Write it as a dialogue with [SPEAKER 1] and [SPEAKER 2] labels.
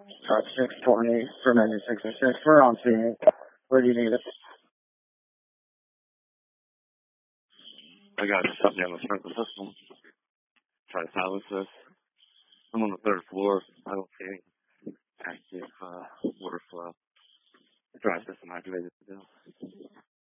[SPEAKER 1] 620 for 9606. We're on scene. Where do you need it?
[SPEAKER 2] I got something on the front of the system. Try to silence this. I'm on the third floor. I don't see anything.